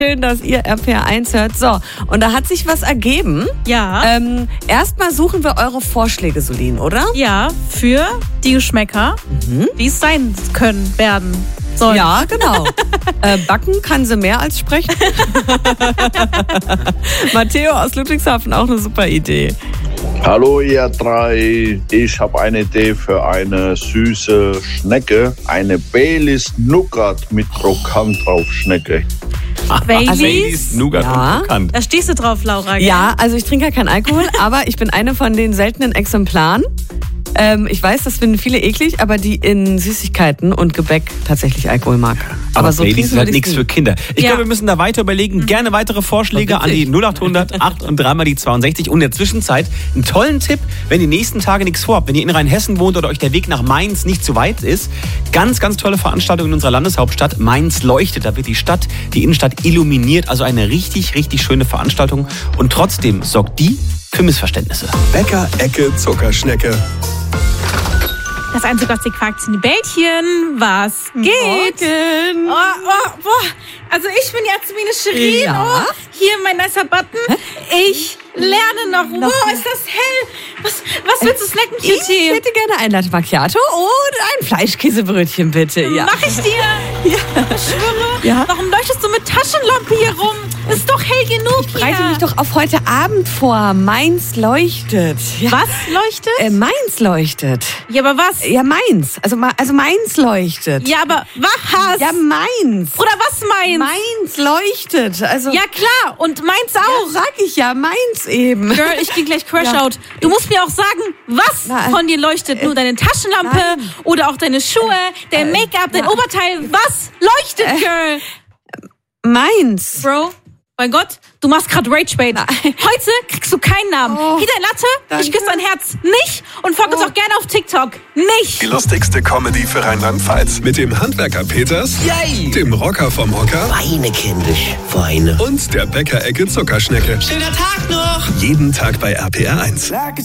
Schön, dass ihr RPR1 hört. So, und da hat sich was ergeben. Ja. Erstmal suchen wir eure Vorschläge, Solin, oder? Ja, für die Geschmäcker, wie es sein werden sollen. Ja, genau. Backen kann sie mehr als sprechen. Matteo aus Ludwigshafen, auch eine super Idee. Hallo ihr drei, ich habe eine Idee für eine süße Schnecke, eine Baileys Nougat mit Krokant drauf Schnecke. Baileys Nougat und Krokant. Da stehst du drauf, Laura. Gell? Ja, also ich trinke ja keinen Alkohol, aber ich bin eine von den seltenen Exemplaren. Ich weiß, das finden viele eklig, aber die in Süßigkeiten und Gebäck tatsächlich Alkohol mag. Aber so Baileys ist halt würde ich's nichts nie. für Kinder. Ich glaube, wir müssen da weiter überlegen. Gerne weitere Vorschläge an die 0800 8 und 3 mal die 62. Und in der Zwischenzeit einen tollen Tipp, wenn ihr die nächsten Tage nichts vorhabt. Wenn ihr in Rheinhessen wohnt oder euch der Weg nach Mainz nicht zu weit ist. Ganz, ganz tolle Veranstaltung in unserer Landeshauptstadt. Mainz leuchtet. Da wird die Innenstadt illuminiert. Also eine richtig, richtig schöne Veranstaltung. Und trotzdem sorgt die für Missverständnisse. Bäcker Ecke Zuckerschnecke. Das einzige Quarkchen, die Bällchen, was geht? Morgen. Boah. Also ich bin Jasmine Scherin. Ja. Oh, hier mein nicer Button. Ich lerne noch. Wow, ist das hell. Was willst du snacken, Ich Cutie? hätte gerne ein Latte Macchiato und ein Fleischkäsebrötchen, bitte. Ja. Mach ich dir. Ja. Ich schwöre. Ja. Warum leuchtest du mit Taschenlampe hier rum? Ist doch hell genug Ich bereite hier. mich doch auf heute Abend vor. Mainz leuchtet. Ja. Was leuchtet? Mainz leuchtet. Ja, aber was? Ja, Mainz. Also Mainz leuchtet. Ja, aber was? Ja, Mainz. Oder was Mainz? Mainz leuchtet. Also, Ja, klar. Und Mainz ja, auch. sag ich ja, Mainz eben. Girl, ich geh gleich Crash Ja. out. Du musst mir auch sagen, was Nein. von dir leuchtet. Nur deine Taschenlampe Nein. oder auch deine Schuhe, dein Make-up, dein Oberteil. Was leuchtet, Girl? Mainz. Bro, mein Gott, du machst gerade Rage-Bait. Heute kriegst du keinen Namen. Oh, Hier dein Latte, danke. ich küsse dein Herz nicht und folg uns auch gerne auf TikTok. Nicht. Die lustigste Comedy für Rheinland-Pfalz. Mit dem Handwerker Peters, dem Rocker vom Hocker Weine, kindisch, Weine. und der Bäcker Ecke Zuckerschnecke. Schöner Tag noch! Jeden Tag bei RPR1.